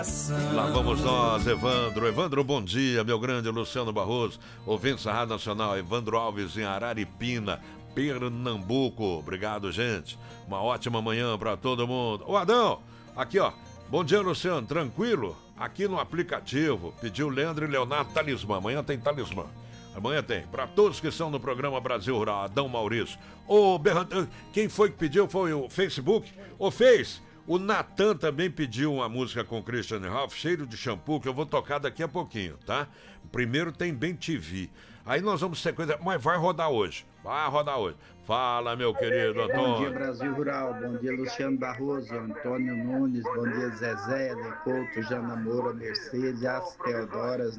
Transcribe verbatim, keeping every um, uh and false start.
coração. Lá vamos nós, Evandro. Evandro, bom dia, meu grande Luciano Barroso, ouvinte da Rádio Nacional, Evandro Alves em Araripina, Pernambuco. Obrigado, gente. Uma ótima manhã pra todo mundo. Ô, Adão, aqui, ó. Bom dia, Luciano. Tranquilo? Aqui no aplicativo. Pediu Leandro e Leonardo Talismã. Amanhã tem Talismã. Amanhã tem. Para todos que estão no programa Brasil Rural, Adão Maurício. Ô, Berrantão, quem foi que pediu? Foi o Facebook? Ô, Fez, o Natan também pediu uma música com Christian Ralph, Cheiro de Shampoo, que eu vou tocar daqui a pouquinho, tá? Primeiro tem Bem T V. Aí nós vamos sequência, mas vai rodar hoje. Vai rodar hoje. Fala, meu querido Antônio. Bom dia, Brasil Rural. Bom dia, Luciano Barroso, Antônio Nunes. Bom dia, Zezé, Lecouto, Jana Moura, Mercedes, as Teodoras,